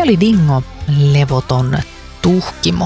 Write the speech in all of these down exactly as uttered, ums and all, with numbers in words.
Se oli Dingo, levoton tuhkimo.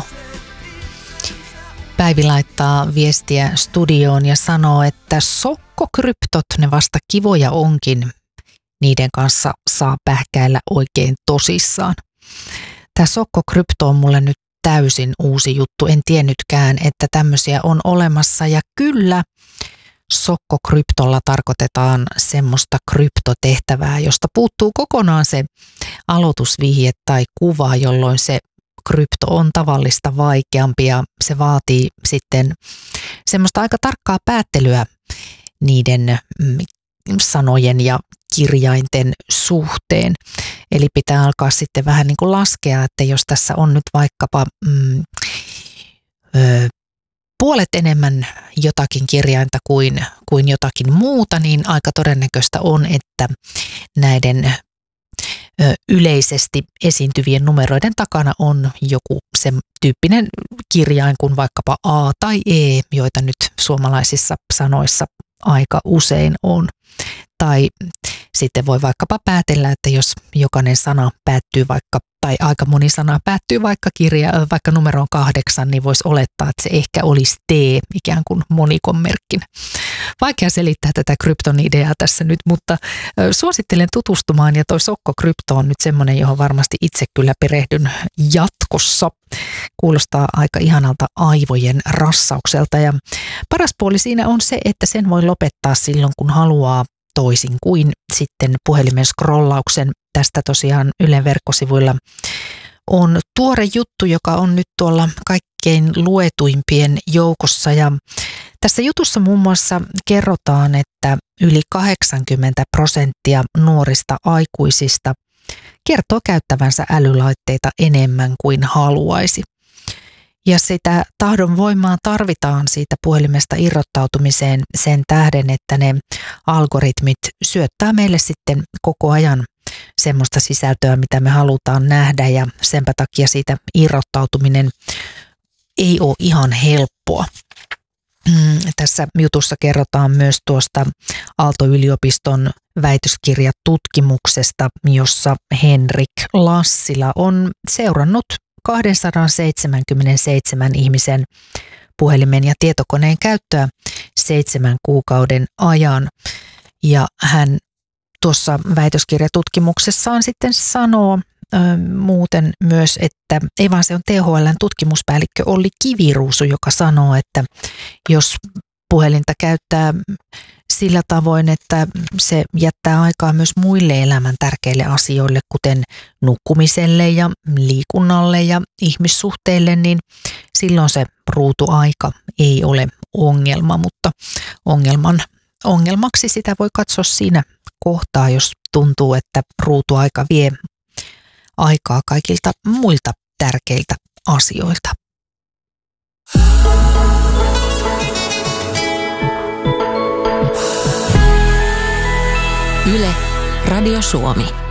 Päivi laittaa viestiä studioon ja sanoo, että sokkokryptot, ne vasta kivoja onkin. Niiden kanssa saa pähkäillä oikein tosissaan. Tämä sokkokrypto on mulle nyt täysin uusi juttu. En tiennytkään, että tämmöisiä on olemassa. Ja kyllä, sokkokryptolla tarkoitetaan semmoista kryptotehtävää, josta puuttuu kokonaan se aloitusvihje tai kuva, jolloin se krypto on tavallista vaikeampi ja se vaatii sitten semmoista aika tarkkaa päättelyä niiden sanojen ja kirjainten suhteen. Eli pitää alkaa sitten vähän niin kuin laskea, että jos tässä on nyt vaikkapa mm, ö, puolet enemmän jotakin kirjainta kuin, kuin jotakin muuta, niin aika todennäköistä on, että näiden ö, yleisesti esiintyvien numeroiden takana on joku sen tyyppinen kirjain kuin vaikkapa A tai E, joita nyt suomalaisissa sanoissa aika usein on. Tai sitten voi vaikkapa päätellä, että jos jokainen sana päättyy vaikka, tai aika moni sana päättyy vaikka, kirja, vaikka numeroon kahdeksan, niin voisi olettaa, että se ehkä olisi T, ikään kuin monikon merkkinä. Vaikea selittää tätä krypton ideaa tässä nyt, mutta suosittelen tutustumaan, ja toi sokkokrypto on nyt semmoinen, johon varmasti itse kyllä perehdyn jatkossa. Kuulostaa aika ihanalta aivojen rassaukselta, ja paras puoli siinä on se, että sen voi lopettaa silloin, kun haluaa, toisin kuin sitten puhelimen scrollauksen. Tästä tosiaan Ylen verkkosivuilla on tuore juttu, joka on nyt tuolla kaikkein luetuimpien joukossa. Ja tässä jutussa muun muassa kerrotaan, että yli kahdeksankymmentä prosenttia nuorista aikuisista kertoo käyttävänsä älylaitteita enemmän kuin haluaisi. Ja sitä tahdon voimaa tarvitaan siitä puhelimesta irrottautumiseen sen tähden, että ne algoritmit syöttää meille sitten koko ajan semmoista sisältöä, mitä me halutaan nähdä, ja senpä takia siitä irrottautuminen ei ole ihan helppoa. Tässä jutussa kerrotaan myös tuosta Aalto-yliopiston väitöskirjatutkimuksesta, jossa Henrik Lassila on seurannut kaksisataaseitsemänkymmentäseitsemän ihmisen puhelimen ja tietokoneen käyttöä seitsemän kuukauden ajan. Ja hän tuossa väitöskirjatutkimuksessaan sitten sanoo ö, muuten myös, että ei vaan se on T H L:n tutkimuspäällikkö Olli Kiviruusu, joka sanoo, että jos puhelinta käyttää sillä tavoin, että se jättää aikaa myös muille elämän tärkeille asioille, kuten nukkumiselle ja liikunnalle ja ihmissuhteille, niin silloin se ruutuaika ei ole ongelma, mutta ongelman, ongelmaksi sitä voi katsoa siinä kohtaa, jos tuntuu, että ruutuaika vie aikaa kaikilta muilta tärkeiltä asioilta. Yle, Radio Suomi.